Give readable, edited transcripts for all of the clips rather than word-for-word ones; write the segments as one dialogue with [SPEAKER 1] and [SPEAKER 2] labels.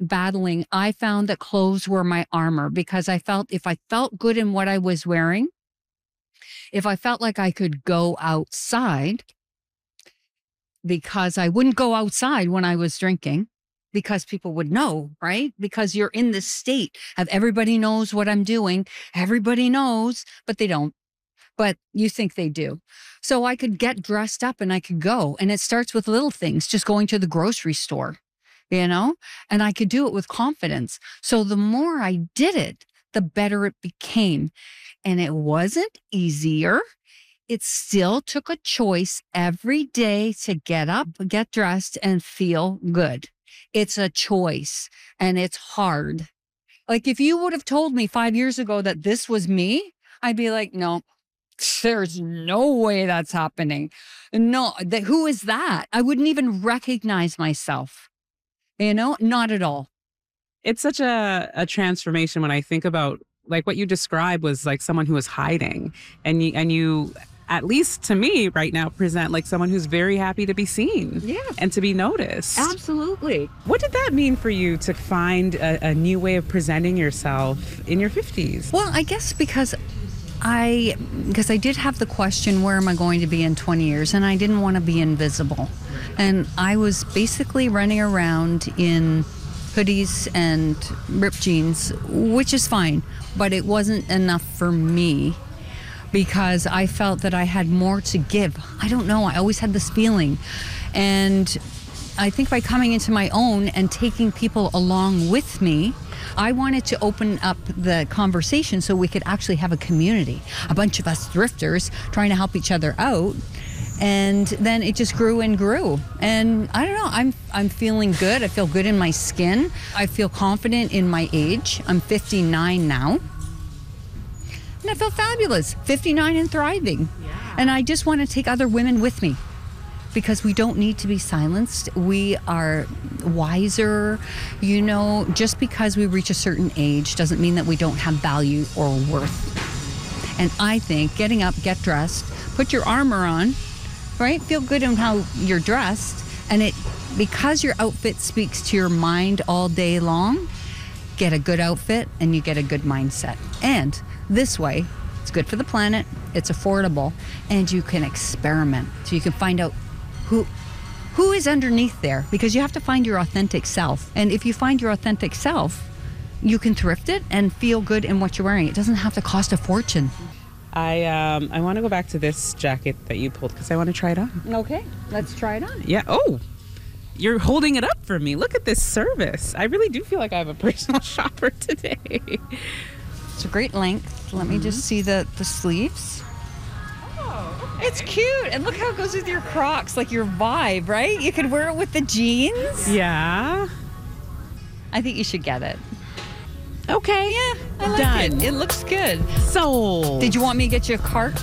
[SPEAKER 1] battling, I found that clothes were my armor because I felt if I felt good in what I was wearing, if I felt like I could go outside, because I wouldn't go outside when I was drinking because people would know, right? Because you're in this state of everybody knows what I'm doing. Everybody knows, but they don't. But you think they do. So I could get dressed up and I could go. And it starts with little things, just going to the grocery store, and I could do it with confidence. So the more I did it, the better it became. And it wasn't easier. It still took a choice every day to get up, get dressed, and feel good. It's a choice, and it's hard. Like if you would have told me 5 years ago that this was me, I'd be like, no, there's no way that's happening. No, who is that? I wouldn't even recognize myself, not at all.
[SPEAKER 2] It's such a transformation when I think about like what you described was like someone who was hiding and you at least to me right now present like someone who's very happy to be seen and to be noticed.
[SPEAKER 1] Absolutely.
[SPEAKER 2] What did that mean for you to find a new way of presenting yourself in your 50s?
[SPEAKER 1] Well, I guess because I did have the question, where am I going to be in 20 years? And I didn't want to be invisible. And I was basically running around in hoodies and ripped jeans, which is fine, but it wasn't enough for me because I felt that I had more to give. I don't know. I always had this feeling. And I think by coming into my own and taking people along with me, I wanted to open up the conversation so we could actually have a community, a bunch of us thrifters trying to help each other out. And then it just grew and grew. And I don't know, I'm feeling good. I feel good in my skin. I feel confident in my age. I'm 59 now. And I feel fabulous, 59 and thriving. Yeah. And I just want to take other women with me because we don't need to be silenced. We are wiser, just because we reach a certain age doesn't mean that we don't have value or worth. And I think getting up, get dressed, put your armor on, right? Feel good in how you're dressed. And because your outfit speaks to your mind all day long, get a good outfit and you get a good mindset. And this way, it's good for the planet, it's affordable, and you can experiment. So you can find out who is underneath there, because you have to find your authentic self. And if you find your authentic self, you can thrift it and feel good in what you're wearing. It doesn't have to cost a fortune.
[SPEAKER 2] I want to go back to this jacket that you pulled because I want to try it on.
[SPEAKER 1] Okay, let's try it on.
[SPEAKER 2] Yeah. Oh, you're holding it up for me. Look at this service. I really do feel like I have a personal shopper today.
[SPEAKER 1] It's a great length. Let me just see the sleeves.
[SPEAKER 2] Oh, okay.
[SPEAKER 1] It's cute. And look how it goes with your Crocs, like your vibe, right? You could wear it with the jeans.
[SPEAKER 2] Yeah.
[SPEAKER 1] I think you should get it.
[SPEAKER 2] Okay.
[SPEAKER 1] Yeah, I like
[SPEAKER 2] Done.
[SPEAKER 1] it. It looks good.
[SPEAKER 2] Sold.
[SPEAKER 1] Did you want me to get you a cart?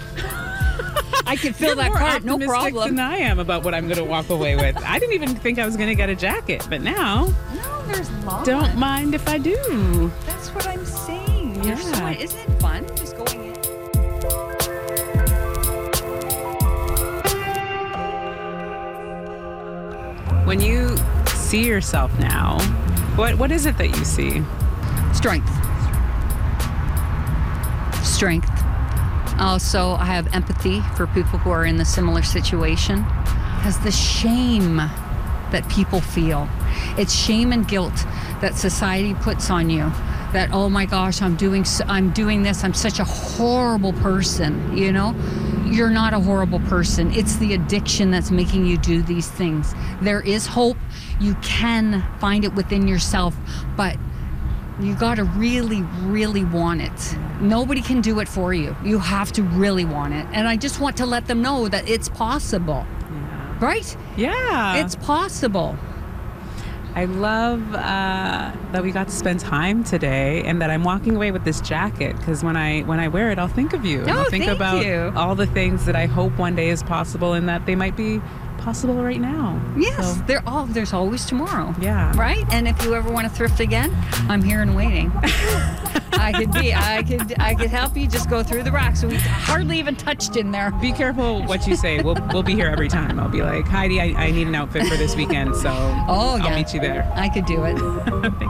[SPEAKER 1] I can fill that cart, no problem.
[SPEAKER 2] Than I am about what I'm going to walk away with. I didn't even think I was going to get a jacket, but now.
[SPEAKER 1] No, there's lots.
[SPEAKER 2] Don't mind if I do.
[SPEAKER 1] That's what I'm saying.
[SPEAKER 2] Yeah.
[SPEAKER 1] Isn't it fun just going in?
[SPEAKER 2] When you see yourself now, what is it that you see?
[SPEAKER 1] Strength. Also, I have empathy for people who are in a similar situation. Because the shame that people feel, it's shame and guilt that society puts on you. That, oh my gosh, I'm doing this. I'm such a horrible person, You're not a horrible person. It's the addiction that's making you do these things. There is hope. You can find it within yourself, but you got to really, really want it. Nobody can do it for you. You have to really want it. And I just want to let them know that it's possible.
[SPEAKER 2] Yeah.
[SPEAKER 1] Right?
[SPEAKER 2] Yeah.
[SPEAKER 1] It's possible.
[SPEAKER 2] I love that we got to spend time today and that I'm walking away with this jacket because when I wear it, I'll think of you. And I'll think about all the things that I hope one day is possible and that they might be possible right now.
[SPEAKER 1] Yes, so. There's always tomorrow.
[SPEAKER 2] Yeah.
[SPEAKER 1] Right? And if you ever want to thrift again, I'm here and waiting. I could help you just go through the racks. We hardly even touched in there.
[SPEAKER 2] Be careful what you say. We'll be here every time. I'll be like, Heidi, I need an outfit for this weekend, so I'll meet you there.
[SPEAKER 1] I could do it.